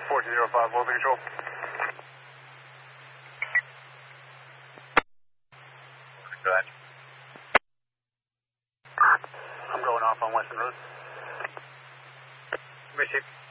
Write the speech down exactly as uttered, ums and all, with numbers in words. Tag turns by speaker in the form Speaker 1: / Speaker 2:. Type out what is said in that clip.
Speaker 1: fourteen oh five, local control.
Speaker 2: Go ahead.
Speaker 1: I'm going off on Western Road.
Speaker 2: Received.